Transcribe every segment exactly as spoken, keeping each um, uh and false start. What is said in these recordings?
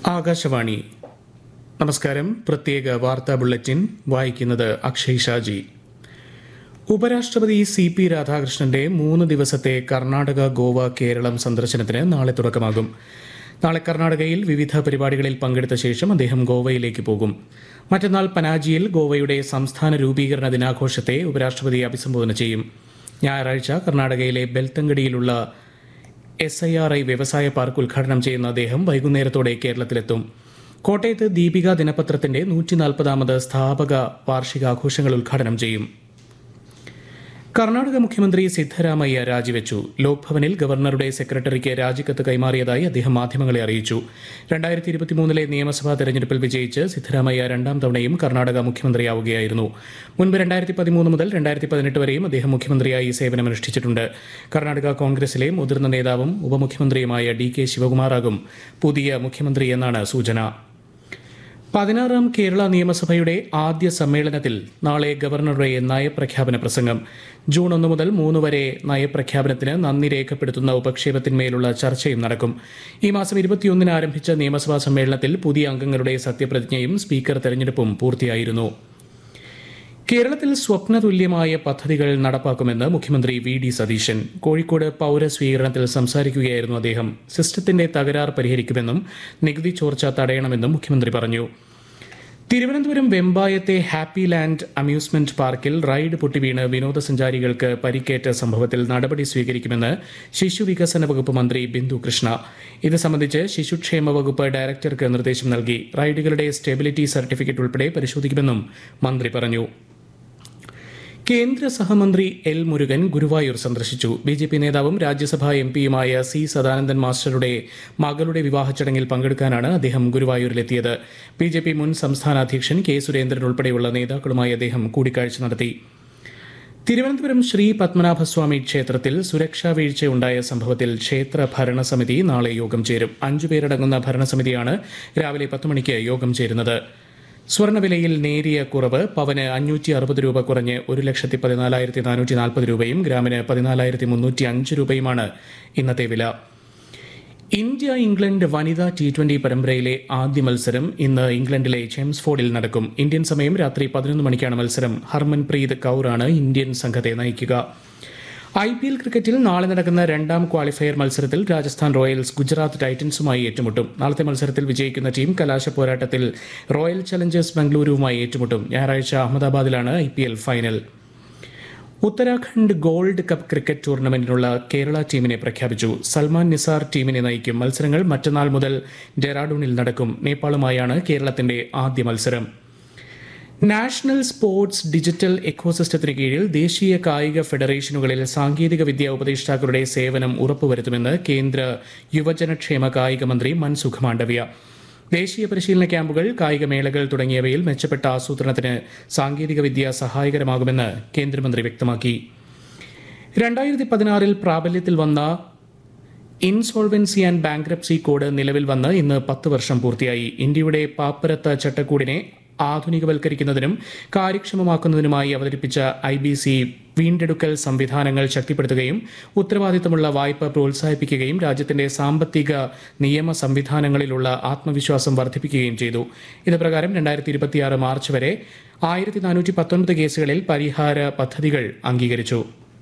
ആകാശവാണി. നമസ്കാരം. പ്രത്യേക വാർത്താ ബുള്ളറ്റിൻ വായിക്കുന്നത് അക്ഷയ് ഷാജി. ഉപരാഷ്ട്രപതി സി പി രാധാകൃഷ്ണന്റെ മൂന്ന് ദിവസത്തെ കർണാടക, ഗോവ, കേരളം സന്ദർശനത്തിന് നാളെ തുടക്കമാകും. നാളെ കർണാടകയിൽ വിവിധ പരിപാടികളിൽ പങ്കെടുത്ത ശേഷം അദ്ദേഹം ഗോവയിലേക്ക് പോകും. മറ്റന്നാൾ പനാജിയിൽ ഗോവയുടെ സംസ്ഥാന രൂപീകരണ ദിനാഘോഷത്തെ ഉപരാഷ്ട്രപതി അഭിസംബോധന ചെയ്യും. ഞായറാഴ്ച കർണാടകയിലെ ബെൽത്തങ്കടിയിലുള്ള എസ് ഐ ആർ ഐ വ്യവസായ പാർക്ക് ഉദ്ഘാടനം ചെയ്യുന്ന അദ്ദേഹം വൈകുന്നേരത്തോടെ കേരളത്തിലെത്തും. കോട്ടയത്ത് ദീപിക ദിനപത്രത്തിന്റെ നൂറ്റി നാൽപ്പതാമത് സ്ഥാപക വാർഷികാഘോഷങ്ങൾ ഉദ്ഘാടനം ചെയ്യും. കർണാടക മുഖ്യമന്ത്രി സിദ്ധരാമയ്യ രാജിവെച്ചു. ലോക്ഭവനിൽ ഗവർണറുടെ സെക്രട്ടറിക്ക് രാജിക്കത്ത് കൈമാറിയതായി അദ്ദേഹം മാധ്യമങ്ങളെ അറിയിച്ചു. രണ്ടായിരത്തി ഇരുപത്തിമൂന്നിലെ നിയമസഭാ തെരഞ്ഞെടുപ്പിൽ വിജയിച്ച് സിദ്ധരാമയ്യ രണ്ടാം തവണയും കർണാടക മുഖ്യമന്ത്രിയാവുകയായിരുന്നു. മുൻപ് രണ്ടായിരത്തി പതിമൂന്ന് മുതൽ രണ്ടായിരത്തി പതിനെട്ട് വരെയും അദ്ദേഹം മുഖ്യമന്ത്രിയായി സേവനമനുഷ്ഠിച്ചിട്ടുണ്ട്. കർണാടക കോൺഗ്രസിലെ മുതിർന്ന നേതാവും ഉപമുഖ്യമന്ത്രിയുമായ ഡി കെ ശിവകുമാറാകും പുതിയ മുഖ്യമന്ത്രിയെന്നാണ് സൂചന. പതിനാറാം കേരള നിയമസഭയുടെ ആദ്യ സമ്മേളനത്തിൽ നാളെ ഗവർണറുടെ നയപ്രഖ്യാപന പ്രസംഗം. ജൂൺ ഒന്ന് മുതൽ മൂന്ന് വരെ നയപ്രഖ്യാപനത്തിന് നന്ദി രേഖപ്പെടുത്തുന്ന ഉപക്ഷേപത്തിന്മേലുള്ള ചർച്ചയും നടക്കും. ഈ മാസം ഇരുപത്തിയൊന്നിന് ആരംഭിച്ച നിയമസഭാ സമ്മേളനത്തിൽ പുതിയ അംഗങ്ങളുടെ സത്യപ്രതിജ്ഞയും സ്പീക്കർ തെരഞ്ഞെടുപ്പും പൂർത്തിയായിരുന്നു. കേരളത്തിൽ സ്വപ്നതുല്യമായ പദ്ധതികൾ നടപ്പാക്കുമെന്ന് മുഖ്യമന്ത്രി വി ഡി സതീശൻ. കോഴിക്കോട് പൌരസ്വീകരണത്തിൽ സംസാരിക്കുകയായിരുന്നു അദ്ദേഹം. സിസ്റ്റത്തിന്റെ തകരാർ പരിഹരിക്കുമെന്നും നികുതി ചോർച്ച തടയണമെന്നും മുഖ്യമന്ത്രി പറഞ്ഞു. തിരുവനന്തപുരം വെമ്പായത്തെ ഹാപ്പി ലാൻഡ് അമ്യൂസ്മെന്റ് പാർക്കിൽ റൈഡ് പൊട്ടിവീണ് വിനോദസഞ്ചാരികൾക്ക് പരിക്കേറ്റ സംഭവത്തിൽ നടപടി സ്വീകരിക്കുമെന്ന് ശിശുവികസന വകുപ്പ് മന്ത്രി ബിന്ദു കൃഷ്ണ. ഇത് സംബന്ധിച്ച് ശിശുക്ഷേമ വകുപ്പ് ഡയറക്ടർക്ക് നിർദ്ദേശം നൽകി. റൈഡുകളുടെ സ്റ്റെബിലിറ്റി സർട്ടിഫിക്കറ്റ് ഉൾപ്പെടെ പരിശോധിക്കുമെന്നും മന്ത്രി പറഞ്ഞു. കേന്ദ്ര സഹമന്ത്രി എൽ മുരുകൻ ഗുരുവായൂർ സന്ദർശിച്ചു. ബി ജെ പി നേതാവും രാജ്യസഭാ എം പിയുമായ സി സദാനന്ദൻ മാസ്റ്ററുടെ മകളുടെ വിവാഹ ചടങ്ങിൽ പങ്കെടുക്കാനാണ് അദ്ദേഹം ഗുരുവായൂരിലെത്തിയത്. ബി ജെ പി മുൻ സംസ്ഥാന അധ്യക്ഷൻ കെ സുരേന്ദ്രൻ ഉൾപ്പെടെയുള്ള നേതാക്കളുമായി അദ്ദേഹം കൂടിക്കാഴ്ച നടത്തി. തിരുവനന്തപുരം ശ്രീ പത്മനാഭസ്വാമി ക്ഷേത്രത്തിൽ സുരക്ഷാ വീഴ്ചയുണ്ടായ സംഭവത്തിൽ ക്ഷേത്ര ഭരണസമിതി നാളെ യോഗം ചേരും. അഞ്ചുപേരടങ്ങുന്ന ഭരണസമിതിയാണ് രാവിലെ പത്ത് മണിക്ക് യോഗം ചേരുന്നത്. സ്വർണ്ണവിലയിൽ നേരിയ കുറവ്. പവന് അഞ്ഞൂറ്റി അറുപത് രൂപ കുറഞ്ഞ് ഒരു ലക്ഷത്തി പതിനാലായിരത്തി നാനൂറ്റി നാൽപ്പത് രൂപയും ഗ്രാമിന് പതിനാലായിരത്തി മുന്നൂറ്റി അഞ്ച് രൂപയുമാണ് ഇന്നത്തെ വില. ഇന്ത്യ ഇംഗ്ലണ്ട് വനിതാ ടി ട്വന്റി പരമ്പരയിലെ ആദ്യ മത്സരം ഇന്ന് ഇംഗ്ലണ്ടിലെ ചെംസ്ഫോർഡിൽ നടക്കും. ഇന്ത്യൻ സമയം രാത്രി പതിനൊന്ന് മണിക്കാണ് മത്സരം. ഹർമൻപ്രീത് കൌറാണ് ഇന്ത്യൻ സംഘത്തെ നയിക്കുക. ഐ പി എൽ ക്രിക്കറ്റിൽ നാളെ നടക്കുന്ന രണ്ടാം ക്വാളിഫയർ മത്സരത്തിൽ രാജസ്ഥാൻ റോയൽസ് ഗുജറാത്ത് ടൈറ്റൻസുമായി ഏറ്റുമുട്ടും. നാളത്തെ മത്സരത്തിൽ വിജയിക്കുന്ന ടീം കലാശ പോരാട്ടത്തിൽ റോയൽ ചലഞ്ചേഴ്സ് ബംഗളൂരുവുമായി ഏറ്റുമുട്ടും. ഞായറാഴ്ച അഹമ്മദാബാദിലാണ് I P L final. Uttarakhand gold cup cricket ടൂർണമെന്റിനുള്ള Kerala ടീമിനെ പ്രഖ്യാപിച്ചു. സൽമാൻ നിസാർ ടീമിനെ നയിക്കും. മത്സരങ്ങൾ മറ്റന്നാൾ മുതൽ ഡെറാഡൂണിൽ നടക്കും. നേപ്പാളുമായാണ് കേരളത്തിന്റെ ആദ്യ മത്സരം. നാഷണൽ സ്പോർട്സ് ഡിജിറ്റൽ എക്കോസിസ്റ്റത്തിന് കീഴിൽ ദേശീയ കായിക ഫെഡറേഷനുകളിൽ സാങ്കേതിക വിദ്യാ ഉപദേഷ്ടാക്കളുടെ സേവനം ഉറപ്പുവരുത്തുമെന്ന് കേന്ദ്ര യുവജനക്ഷേമ കായിക മന്ത്രി മൻസുഖ് മാണ്ഡവ്യ. ദേശീയ പരിശീലന ക്യാമ്പുകൾ, കായികമേളകൾ തുടങ്ങിയവയിൽ മെച്ചപ്പെട്ട ആസൂത്രണത്തിന് സാങ്കേതിക വിദ്യ സഹായകരമാകുമെന്ന് കേന്ദ്രമന്ത്രി വ്യക്തമാക്കി. രണ്ടായിരത്തി പതിനാറിൽ പ്രാബല്യത്തിൽ വന്ന ഇൻസോൾവൻസി ആൻഡ് ബാങ്ക്രപ്സി കോഡ് നിലവിൽ വന്ന് ഇന്ന് പത്ത് വർഷം പൂർത്തിയായി. ഇന്ത്യയുടെ പാപ്പരത്ത ചട്ടക്കൂടിനെ ആധുനികവൽക്കരിക്കുന്നതിനും കാര്യക്ഷമമാക്കുന്നതിനുമായി അവതരിപ്പിച്ച ഐ ബി സി വീണ്ടെടുക്കൽ സംവിധാനങ്ങൾ ശക്തിപ്പെടുത്തുകയും ഉത്തരവാദിത്തമുള്ള വായ്പ പ്രോത്സാഹിപ്പിക്കുകയും രാജ്യത്തിന്റെ സാമ്പത്തിക നിയമ സംവിധാനങ്ങളിലുള്ള ആത്മവിശ്വാസം വർദ്ധിപ്പിക്കുകയും ചെയ്തു. ഇത് പ്രകാരം രണ്ടായിരത്തി ഇരുപത്തിയാറ് മാർച്ച് വരെ ആയിരത്തി നാനൂറ്റി പത്തൊൻപത് കേസുകളിൽ പരിഹാര പദ്ധതികൾ അംഗീകരിച്ചു.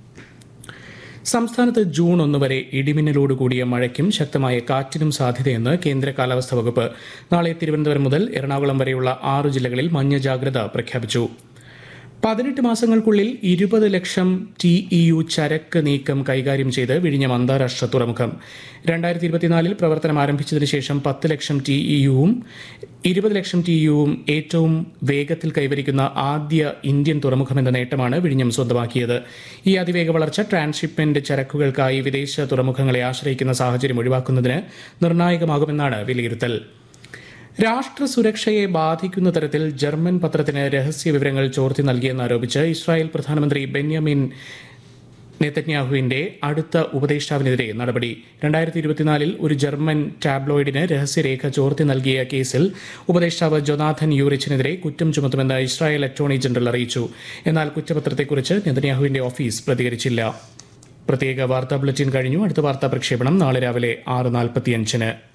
സംസ്ഥാനത്ത് ജൂൺ ഒന്ന് വരെ ഇടിമിന്നലോടുകൂടിയ മഴയ്ക്കും ശക്തമായ കാറ്റിനും സാധ്യതയെന്ന് കേന്ദ്ര കാലാവസ്ഥാ വകുപ്പ്. നാളെ തിരുവനന്തപുരം മുതൽ എറണാകുളം വരെയുള്ള ആറ് ജില്ലകളിൽ മഞ്ഞ ജാഗ്രത പ്രഖ്യാപിച്ചു. പതിനെട്ട് മാസങ്ങൾക്കുള്ളിൽ ഇരുപത് ലക്ഷം ടി ഇ യു ചരക്ക് നീക്കം കൈകാര്യം ചെയ്ത് വിഴിഞ്ഞം അന്താരാഷ്ട്ര തുറമുഖം. രണ്ടായിരത്തി ഇരുപത്തിനാലിൽ പ്രവർത്തനം ആരംഭിച്ചതിനു ശേഷം പത്ത് ലക്ഷം ടി ഇ യുവും ഇരുപത് ലക്ഷം ടി യുവും ഏറ്റവും വേഗത്തിൽ കൈവരിക്കുന്ന ആദ്യ ഇന്ത്യൻ തുറമുഖമെന്ന നേട്ടമാണ് വിഴിഞ്ഞം സ്വന്തമാക്കിയത്. ഈ അതിവേഗ വളർച്ച ട്രാൻസ്ഷിപ്മെന്റ് ചരക്കുകൾക്കായി വിദേശ തുറമുഖങ്ങളെ ആശ്രയിക്കുന്ന സാഹചര്യം ഒഴിവാക്കുന്നതിന് നിർണായകമാകുമെന്നാണ് വിലയിരുത്തൽ. രാഷ്ട്ര സുരക്ഷയെ ബാധിക്കുന്ന തരത്തിൽ ജർമ്മൻ പത്രത്തിന് രഹസ്യ വിവരങ്ങൾ ചോർത്തി നൽകിയെന്നാരോപിച്ച് ഇസ്രായേൽ പ്രധാനമന്ത്രി ബെന്യാമിൻ നെതന്യാഹുവിന്റെ അടുത്ത ഉപദേഷ്ടാവിനെതിരെ നടപടി. രണ്ടായിരത്തി ഇരുപത്തിനാലിൽ ഒരു ജർമ്മൻ ടാബ്ലോയിഡിന് രഹസ്യരേഖ ചോർത്തി നൽകിയ കേസിൽ ഉപദേഷ്ടാവ് ജൊനാഥൻ യൂറിച്ചിനെതിരെ കുറ്റം ചുമത്തുമെന്ന് ഇസ്രായേൽ അറ്റോർണി ജനറൽ അറിയിച്ചു. എന്നാൽ കുറ്റപത്രത്തെക്കുറിച്ച് നെതന്യാഹുവിന്റെ ഓഫീസ് പ്രതികരിച്ചില്ല. പ്രത്യേക വാർത്താ ബുള്ളറ്റിൻ കഴിഞ്ഞു. അടുത്ത വാർത്താ പ്രക്ഷേപണം നാളെ രാവിലെ ആറ് നാൽപ്പത്തിയഞ്ചിന്.